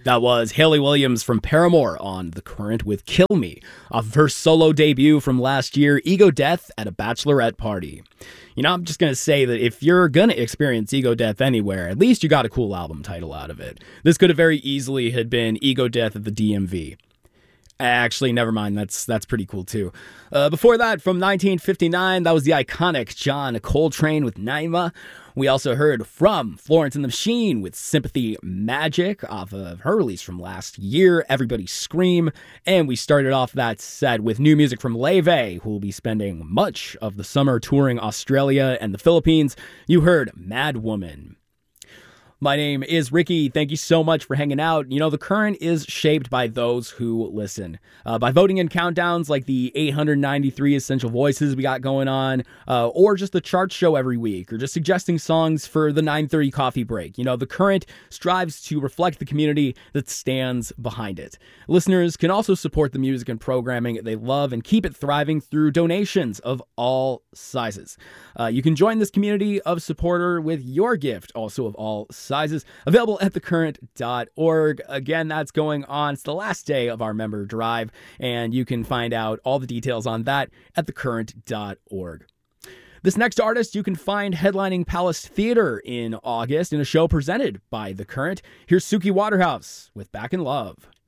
That was Hayley Williams from Paramore on The Current with Kill Me, off of her solo debut from last year, Ego Death at a Bachelorette Party. You know, I'm just going to say that if you're going to experience ego death anywhere, at least you got a cool album title out of it. This could have very easily had been Ego Death at the DMV. Actually, never mind. That's pretty cool, too. Before that, from 1959, that was the iconic John Coltrane with Naima. We also heard from Florence and the Machine with Sympathy Magic off of her release from last year, Everybody Scream. And we started off that set with new music from Leve, who will be spending much of the summer touring Australia and the Philippines. You heard Mad Woman. My name is Ricky. Thank you so much for hanging out. You know, The Current is shaped by those who listen. By voting in countdowns like the 893 Essential Voices we got going on, or just the chart show every week, or just suggesting songs for the 9:30 coffee break. You know, The Current strives to reflect the community that stands behind it. Listeners can also support the music and programming they love and keep it thriving through donations of all sizes. You can join this community of supporter with your gift, also of all sizes, available at thecurrent.org. Again, that's going on. It's the last day of our member drive, and you can find out all the details on that at thecurrent.org. This next artist you can find headlining Palace Theater in August in a show presented by The Current. Here's Suki Waterhouse with Back in Love.